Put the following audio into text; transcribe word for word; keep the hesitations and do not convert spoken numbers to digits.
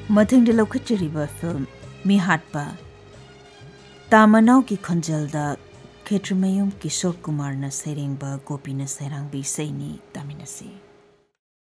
मथिंग लौखचरिबा film मिहाटपा तामनाव की खंजलदा खेत्रमयुम किशोर कुमार न सैरेंबा गोपी न सैरांबी सैनी तामिनसी।